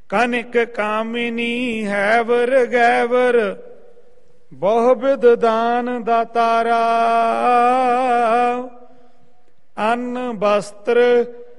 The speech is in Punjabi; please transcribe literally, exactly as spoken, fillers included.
ਕਨਿਕ ਕਾਮਿਨੀ ਹੈਵਰ ਗੈਵਰ ਬਹੁ ਬਿਧ ਦਾਨ ਦਾਤਾਰਾ। ਅੰਨ ਬਸਤਰ